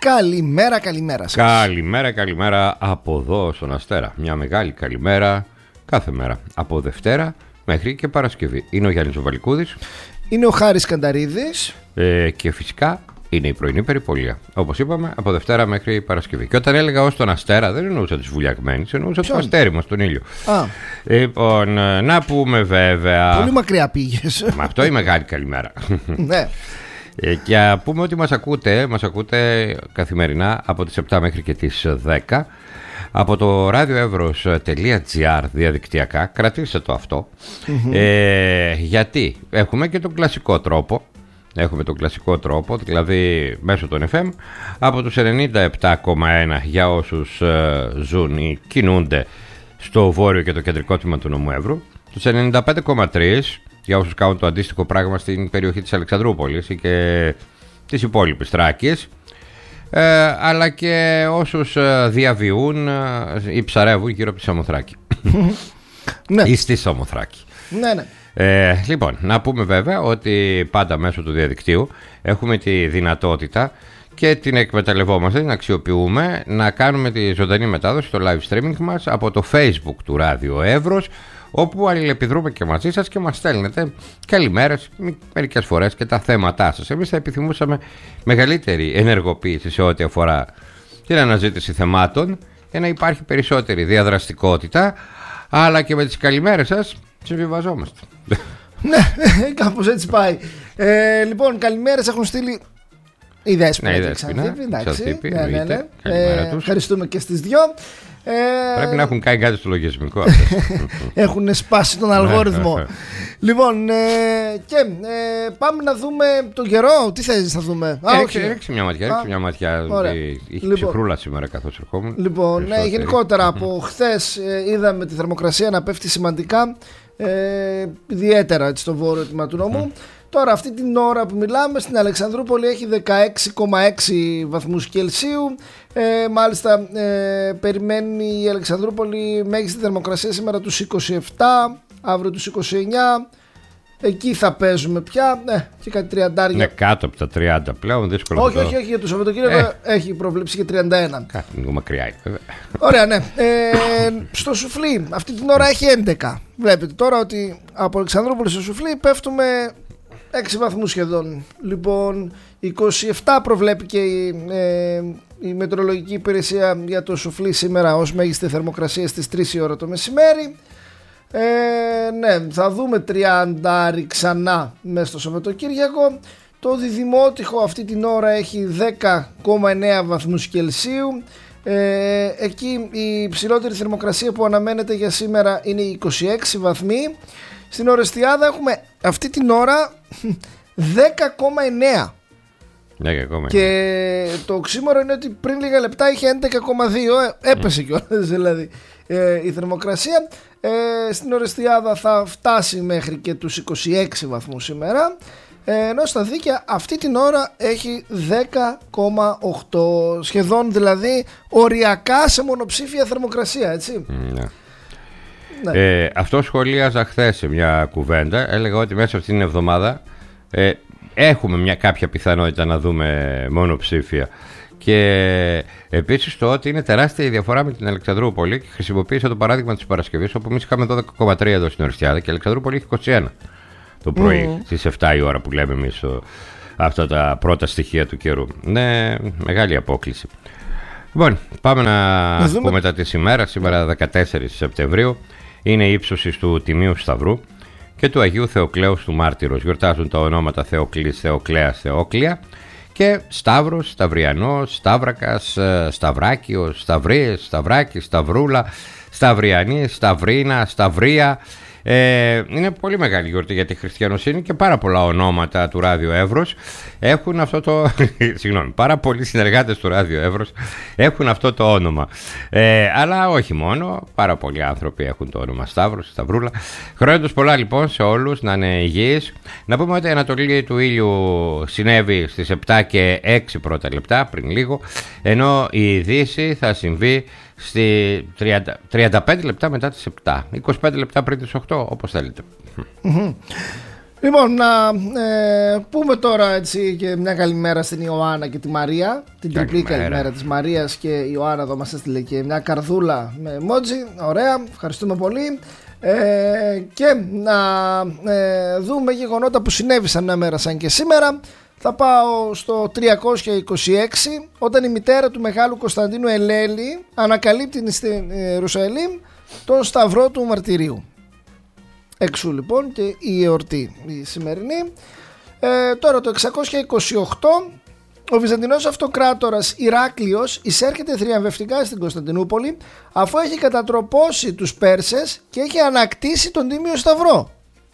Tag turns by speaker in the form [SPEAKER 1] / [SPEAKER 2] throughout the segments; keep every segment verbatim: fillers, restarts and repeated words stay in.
[SPEAKER 1] Καλημέρα, καλημέρα σας.
[SPEAKER 2] Καλημέρα, καλημέρα από εδώ στον Αστέρα. Μια μεγάλη καλημέρα κάθε μέρα. Από Δευτέρα μέχρι και Παρασκευή. Είναι ο Γιάννης Βαλικούδης.
[SPEAKER 1] Είναι ο Χάρης Κανταρίδης.
[SPEAKER 2] Ε, και φυσικά είναι η πρωινή περιπολία. Όπως είπαμε, από Δευτέρα μέχρι Παρασκευή. Και όταν έλεγα ως τον Αστέρα, δεν εννοούσα τους βουλιαγμένους, εννοούσα το αστέρι μας, τον ήλιο.
[SPEAKER 1] Α.
[SPEAKER 2] Λοιπόν, να πούμε βέβαια.
[SPEAKER 1] Πολύ μακριά πήγες.
[SPEAKER 2] Με αυτό η μεγάλη καλημέρα.
[SPEAKER 1] Ναι.
[SPEAKER 2] Ε, και να πούμε ότι μας ακούτε, μας ακούτε καθημερινά από τις επτά μέχρι και τις δέκα από το ράδιοεύρος τελεία τζι άρ διαδικτυακά. Κρατήστε το αυτό. Mm-hmm. ε, γιατί έχουμε και τον κλασικό τρόπο. Έχουμε τον κλασικό τρόπο, δηλαδή μέσω των εφ εμ από τους ενενήντα επτά κόμμα ένα για όσους ε, ζουν ή κινούνται στο βόρειο και το κεντρικό τμήμα του νομού Εύρου, τους ενενήντα πέντε κόμμα τρία για όσους κάνουν το αντίστοιχο πράγμα στην περιοχή της Αλεξανδρούπολης ή και τις υπόλοιπες Τράκης, ε, αλλά και όσους ε, διαβιούν ε, ή ψαρεύουν γύρω από τη Σαμοθράκη.
[SPEAKER 1] Ναι.
[SPEAKER 2] Ή στη Σαμοθράκη.
[SPEAKER 1] Ναι, ναι.
[SPEAKER 2] Ε, λοιπόν, να πούμε βέβαια ότι πάντα μέσω του διαδικτύου έχουμε τη δυνατότητα και την εκμεταλλευόμαστε, την αξιοποιούμε, να κάνουμε τη ζωντανή μετάδοση, το live streaming μας από το Facebook του Ράδιο Εύρος, όπου αλληλεπιδρούμε και μαζί σας και μας στέλνετε καλημέρες μερικές φορές και τα θέματά σας. Εμείς θα επιθυμούσαμε μεγαλύτερη ενεργοποίηση σε ό,τι αφορά την αναζήτηση θεμάτων για να υπάρχει περισσότερη διαδραστικότητα, αλλά και με τις καλημέρες σας συμβιβαζόμαστε.
[SPEAKER 1] Ναι, κάπως έτσι πάει. Ε, λοιπόν, καλημέρες έχουν στείλει η Δέσποινα.
[SPEAKER 2] Ναι, η Δέσποινα.
[SPEAKER 1] Εντάξει. Ναι, ναι, ναι. Ε, ευχαριστούμε και στις δυο. Ε,
[SPEAKER 2] Πρέπει να έχουν κάνει κάτι στο λογισμικό.
[SPEAKER 1] Έχουν σπάσει τον αλγόριθμο. Λοιπόν, ε, και ε, πάμε να δούμε τον καιρό. Τι θες να δούμε?
[SPEAKER 2] Ρίξε μια ματιά. Ρίξε μια ματιά. Είχε λοιπόν, ψυχρούλα σήμερα καθώς ερχόμουν.
[SPEAKER 1] Λοιπόν, ναι, γενικότερα από χθες ε, είδαμε τη θερμοκρασία να πέφτει σημαντικά. Ε, ιδιαίτερα έτσι, στο βόρειο τμήμα του νομού. Mm. Τώρα αυτή την ώρα που μιλάμε στην Αλεξανδρούπολη έχει δεκαέξι κόμμα έξι βαθμούς Κελσίου. ε, Μάλιστα ε, περιμένει η Αλεξανδρούπολη μέγιστη θερμοκρασία σήμερα τους είκοσι επτά, αύριο τους είκοσι εννιά. Εκεί θα παίζουμε πια. Ναι, και κάτι τριάντα.
[SPEAKER 2] Ναι, κάτω από τα τριάντα πλέον δύσκολο.
[SPEAKER 1] Όχι, όχι, όχι, για το Σαββατοκύριακο ε. έχει προβλέψει και τριάντα ένα.
[SPEAKER 2] Κάτι λίγο μακριά είναι βέβαια.
[SPEAKER 1] Ωραία, ναι. Ε, στο Σουφλί αυτή την ώρα έχει έντεκα. Βλέπετε τώρα ότι από Αλεξανδρούπολη στο Σουφλί πέφτουμε έξι βαθμούς σχεδόν. Λοιπόν, είκοσι επτά προβλέπει και η, ε, η μετεωρολογική υπηρεσία για το Σουφλί σήμερα ως μέγιστη θερμοκρασία στις τρεις η ώρα το μεσημέρι. Ε, ναι, θα δούμε τριάντα ξανά μέσα στο Σαββατοκύριακο. Το Διδημότυχο αυτή την ώρα έχει δέκα κόμμα εννέα βαθμούς Κελσίου. ε, Εκεί η ψηλότερη θερμοκρασία που αναμένεται για σήμερα είναι είκοσι έξι βαθμοί. Στην Ορεστιάδα έχουμε αυτή την ώρα δέκα κόμμα εννέα. Και το οξύμορο είναι ότι πριν λίγα λεπτά είχε έντεκα κόμμα δύο. ε, Έπεσε κιόλας δηλαδή ε, η θερμοκρασία. ε, Στην Ορεστιάδα θα φτάσει μέχρι και τους είκοσι έξι βαθμούς σήμερα, ε, ενώ στα Δίκαια αυτή την ώρα έχει δέκα κόμμα οκτώ. Σχεδόν δηλαδή οριακά σε μονοψήφια θερμοκρασία, έτσι.
[SPEAKER 2] Ναι. Ναι. Ε, αυτό σχολίαζα χθες σε μια κουβέντα. Έλεγα ότι μέσα αυτήν την εβδομάδα ε, έχουμε μια κάποια πιθανότητα να δούμε μονοψήφια. Και επίσης το ότι είναι τεράστια η διαφορά με την Αλεξανδρούπολη. Και χρησιμοποίησα το παράδειγμα της Παρασκευής, όπου εμείς είχαμε δώδεκα κόμμα τρία εδώ στην Ορεστιάδα και η Αλεξανδρούπολη έχει είκοσι ένα το πρωί, mm. στις επτά η ώρα που λέμε εμείς το, αυτά τα πρώτα στοιχεία του καιρού. Ναι, μεγάλη απόκληση. Λοιπόν, πάμε να, να πούμε μετά τη ημέρα. Σήμερα δεκατέσσερις Σεπτεμβρίου είναι η ύψωση του Τιμίου Σταυρού και του Αγίου Θεοκλέους του Μάρτυρος. Γιορτάζουν τα ονόματα Θεοκλής, Θεοκλέας, Θεόκλια και Σταύρος, Σταυριανός, Σταύρακας, Σταυράκιος, Σταυρίες, Σταυράκης, Σταυρούλα, Σταυριανή, Σταυρίνα, Σταυρία. Ε, είναι πολύ μεγάλη γιορτή για τη χριστιανοσύνη και πάρα πολλά ονόματα του Ράδιο Εύρος έχουν αυτό το. Συγγνώμη, πάρα πολλοί συνεργάτες του Ράδιο Εύρος έχουν αυτό το όνομα. Ε, αλλά όχι μόνο, πάρα πολλοί άνθρωποι έχουν το όνομα Σταύρος, Σταυρούλα. Χρόνια τους πολλά λοιπόν σε όλους, να είναι υγιείς. Να πούμε ότι η ανατολή του ήλιου συνέβη στις επτά και έξι πρώτα λεπτά πριν λίγο, ενώ η δύση θα συμβεί στη τριάντα, τριάντα πέντε λεπτά μετά τις επτά, είκοσι πέντε λεπτά πριν τις οκτώ, όπως θέλετε.
[SPEAKER 1] Mm-hmm. Λοιπόν, να ε, πούμε τώρα έτσι και μια καλημέρα στην Ιωάννα και τη Μαρία. Την τριπλή καλημέρα της Μαρίας και η Ιωάννα εδώ μας έστειλε και μια καρδούλα με emoji. Ωραία, ευχαριστούμε πολύ. Ε, και να ε, δούμε γεγονότα που συνέβησαν μια μέρα σαν και σήμερα. Θα πάω στο τριακόσια είκοσι έξι, όταν η μητέρα του Μεγάλου Κωνσταντίνου Ελέλη ανακαλύπτει στην Ιερουσαλήμ τον Σταυρό του Μαρτυρίου. Εξού λοιπόν και η εορτή η σημερινή. ε, Τώρα το εξακόσια είκοσι οκτώ ο Βυζαντινός Αυτοκράτορας Ηράκλειος εισέρχεται θριαμβευτικά στην Κωνσταντινούπολη, αφού έχει κατατροπώσει τους Πέρσες και έχει ανακτήσει τον Τίμιο Σταυρό.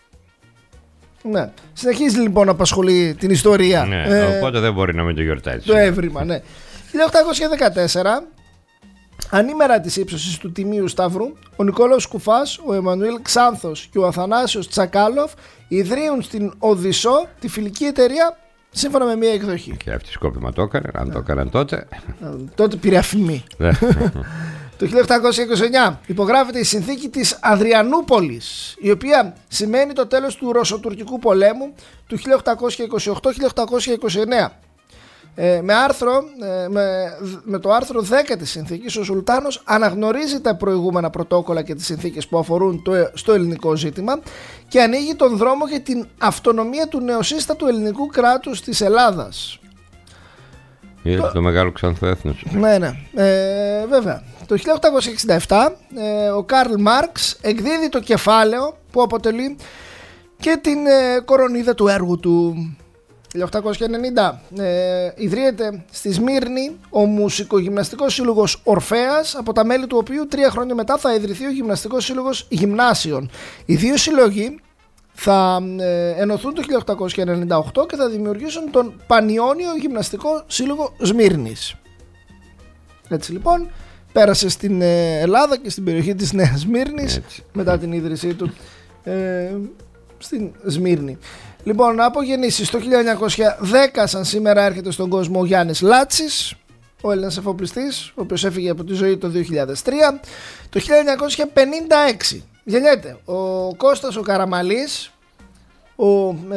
[SPEAKER 1] Ναι. Συνεχίζει λοιπόν να απασχολεί την ιστορία.
[SPEAKER 2] Ναι,
[SPEAKER 1] ε,
[SPEAKER 2] οπότε δεν μπορεί να μην το γιορτάζει.
[SPEAKER 1] Το έβριμα, ναι. χίλια οκτακόσια δεκατέσσερα, ανήμερα της ύψωσης του Τιμίου Σταύρου, ο Νικόλαος Κουφάς, ο Εμμανουήλ Ξάνθος και ο Αθανάσιος Τσακάλοφ ιδρύουν στην Οδυσσό τη φιλική εταιρεία σύμφωνα με μια εκδοχή. Και
[SPEAKER 2] αυτοί σκόπιμα το έκαναν, αν το έκαναν τότε.
[SPEAKER 1] Τότε πήρε αφημί. Το χίλια οκτακόσια είκοσι εννιά υπογράφεται η συνθήκη της Αδριανούπολης, η οποία σημαίνει το τέλος του Ρωσοτουρκικού πολέμου του χίλια οκτακόσια είκοσι οκτώ χίλια οκτακόσια είκοσι εννέα. Ε, με, άρθρο, ε, με, με το άρθρο δέκα της συνθήκης, ο Σουλτάνος αναγνωρίζει τα προηγούμενα πρωτόκολλα και τις συνθήκες που αφορούν το, στο ελληνικό ζήτημα και ανοίγει τον δρόμο για την αυτονομία του νεοσύστατου ελληνικού κράτους της Ελλάδας.
[SPEAKER 2] Είναι το, το μεγάλο Ξανθό έθνος.
[SPEAKER 1] Ναι, ναι, ε, βέβαια. Το χίλια οκτακόσια εξήντα επτά ε, ο Καρλ Μάρξ εκδίδει το κεφάλαιο που αποτελεί και την ε, κορονίδα του έργου του. χίλια οκτακόσια ενενήντα ε, ιδρύεται στη Σμύρνη ο Μουσικογυμναστικός Σύλλογος Ορφέας, από τα μέλη του οποίου τρία χρόνια μετά θα ιδρυθεί ο Γυμναστικός Σύλλογος Γυμνάσιων. Οι δύο σύλλογοι θα ε, ενωθούν το χίλια οκτακόσια ενενήντα οκτώ και θα δημιουργήσουν τον Πανιόνιο Γυμναστικό Σύλλογο Σμύρνης. Έτσι λοιπόν πέρασε στην ε, Ελλάδα και στην περιοχή της Νέας Σμύρνης. Έτσι. Μετά την ίδρυσή του ε, στην Σμύρνη. Λοιπόν, από γεννήσεις, το χίλια εννιακόσια δέκα σαν σήμερα έρχεται στον κόσμο ο Γιάννης Λάτσης, ο Έλληνας εφοπλιστής, ο οποίος έφυγε από τη ζωή το δύο χιλιάδες τρία. Το χίλια εννιακόσια πενήντα έξι γεννιέται ο Κώστας ο Καραμαλής, ο,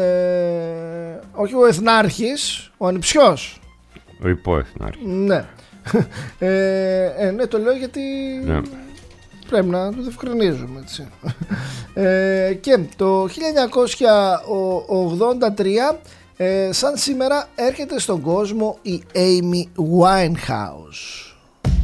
[SPEAKER 1] ε, όχι ο Εθνάρχης, ο Ανιψιός.
[SPEAKER 2] Ο υποεθνάρχης.
[SPEAKER 1] Ναι. ε, ε, ναι, το λέω γιατί... Ναι. Πρέπει να το διευκρινίζουμε, έτσι. ε, και το χίλια εννιακόσια ογδόντα τρία ε, σαν σήμερα έρχεται στον κόσμο η Amy Winehouse.